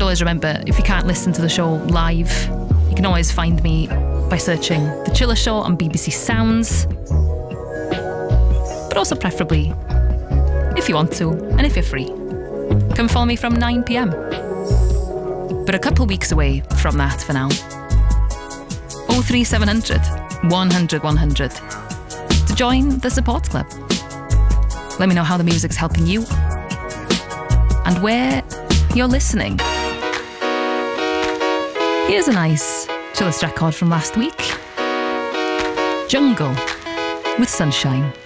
always remember, if you can't listen to the show live, you can always find me by searching The Chiller Show on BBC Sounds. But also preferably, if you want to, and if you're free, come follow me from 9 p.m. But a couple weeks away from that for now. 03700 100 100 to join the support club. Let me know how the music's helping you and where you're listening. Here's a nice chillest record from last week. Jungle with Sunshine.